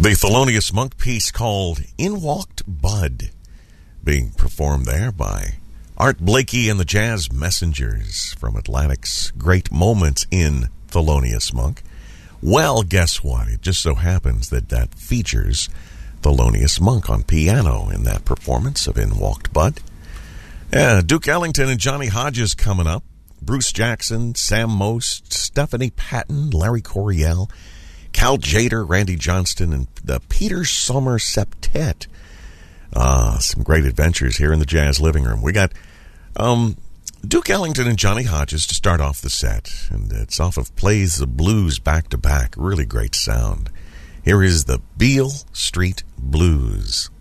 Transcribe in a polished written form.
The Thelonious Monk piece called In Walked Bud, being performed there by Art Blakey and the Jazz Messengers from Atlantic's Great Moments in Thelonious Monk. Well, guess what? It just so happens that features Thelonious Monk on piano in that performance of In Walked Bud. Duke Ellington and Johnny Hodges coming up. Bruce Jackson, Sam Most, Stephanie Patton, Larry Coryell, Cal Tjader, Randy Johnston, and the Peter Sommer Septet. Some great adventures here in the Jazz Living Room. We got Duke Ellington and Johnny Hodges to start off the set, and it's off of Plays the Blues back to back. Really great sound. Here is the Beale Street Blues.